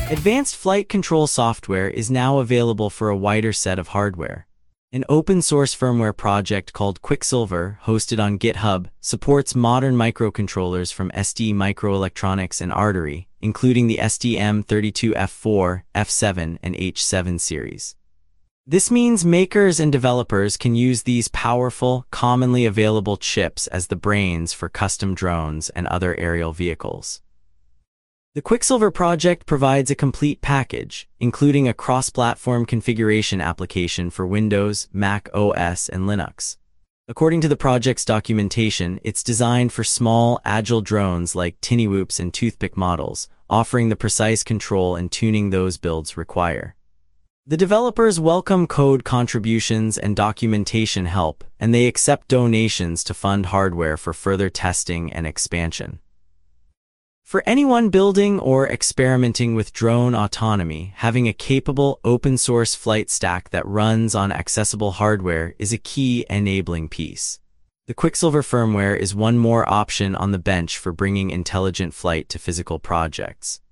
Advanced flight control software is now available for a wider set of hardware. An open-source firmware project called Quicksilver, hosted on GitHub, supports modern microcontrollers from ST Microelectronics and Artery, including the STM32F4, F7, and H7 series. This means makers and developers can use these powerful, commonly available chips as the brains for custom drones and other aerial vehicles. The Quicksilver project provides a complete package, including a cross-platform configuration application for Windows, Mac OS, and Linux. According to the project's documentation, it's designed for small, agile drones like Tinnywhoops and Toothpick models, offering the precise control and tuning those builds require. The developers welcome code contributions and documentation help, and they accept donations to fund hardware for further testing and expansion. For anyone building or experimenting with drone autonomy, having a capable open-source flight stack that runs on accessible hardware is a key enabling piece. The Quicksilver firmware is one more option on the bench for bringing intelligent flight to physical projects.